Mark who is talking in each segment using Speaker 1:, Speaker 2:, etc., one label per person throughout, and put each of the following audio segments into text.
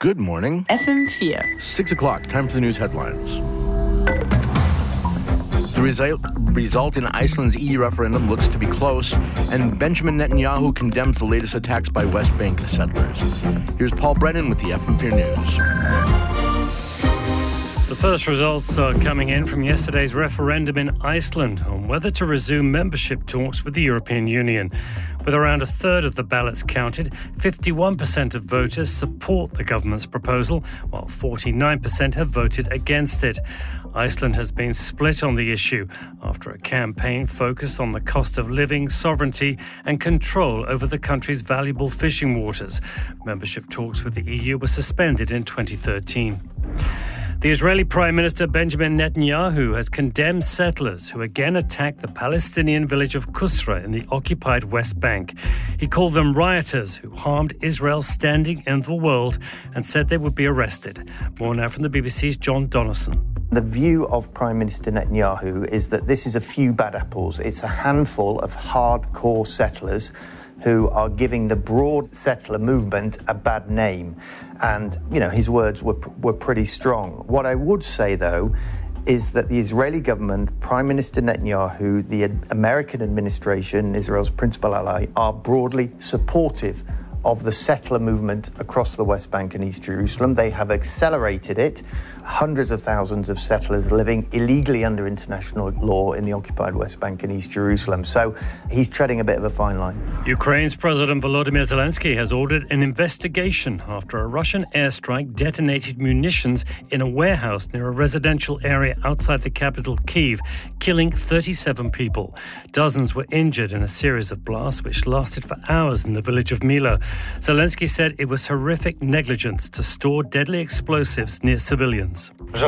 Speaker 1: Good morning.
Speaker 2: FM4.
Speaker 1: 6 o'clock, time for the news headlines. The result in Iceland's EU referendum looks to be close, and Benjamin Netanyahu condemns the latest attacks by West Bank settlers. Here's Paul Brennan with the FM4 News.
Speaker 3: The first results are coming in from yesterday's referendum in Iceland on whether to resume membership talks with the European Union. With around a third of the ballots counted, 51% of voters support the government's proposal, while 49% have voted against it. Iceland has been split on the issue after a campaign focused on the cost of living, sovereignty and control over the country's valuable fishing waters. Membership talks with the EU were suspended in 2013. The Israeli Prime Minister Benjamin Netanyahu has condemned settlers who again attacked the Palestinian village of Qusra in the occupied West Bank. He called them rioters who harmed Israel's standing in the world and said they would be arrested. More now from the BBC's John Donaldson.
Speaker 4: The view of Prime Minister Netanyahu is that this is a few bad apples. It's a handful of hardcore settlers who are giving the broad settler movement a bad name. And, his words were pretty strong. What I would say, though, is that the Israeli government, Prime Minister Netanyahu, the American administration, Israel's principal ally, are broadly supportive of the settler movement across the West Bank and East Jerusalem. They have accelerated it. Hundreds of thousands of settlers living illegally under international law in the occupied West Bank and East Jerusalem. So he's treading a bit of a fine line.
Speaker 3: Ukraine's President Volodymyr Zelensky has ordered an investigation after a Russian airstrike detonated munitions in a warehouse near a residential area outside the capital, Kyiv, killing 37 people. Dozens were injured in a series of blasts which lasted for hours in the village of Mila. Zelensky said it was horrific negligence to store deadly explosives near civilians.
Speaker 5: It's a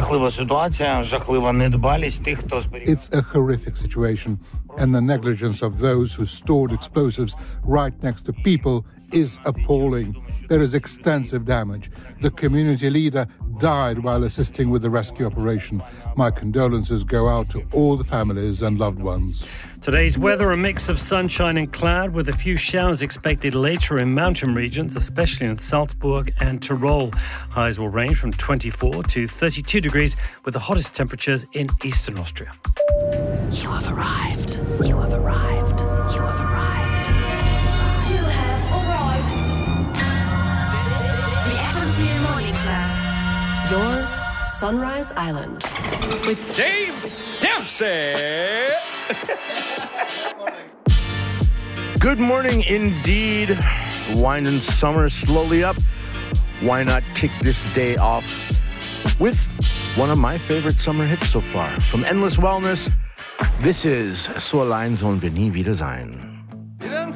Speaker 5: horrific situation, and the negligence of those who stored explosives right next to people is appalling. There is extensive damage. The community leader died while assisting with the rescue operation. My condolences go out to all the families and loved ones.
Speaker 3: Today's weather, a mix of sunshine and cloud with a few showers expected later in mountain regions, especially in Salzburg and Tyrol. Highs will range from 24 to 32 degrees with the hottest temperatures in eastern Austria.
Speaker 2: You have arrived. You have arrived. You have arrived. You have arrived. The FM4 Morning Show. Your Sunrise Island.
Speaker 6: With Dave Dempsey.
Speaker 1: Good morning indeed. Winding summer slowly up. Why not kick this day off with one of my favorite summer hits so far? From Endless Wellness, this is So Allein sollen wir nie wieder sein.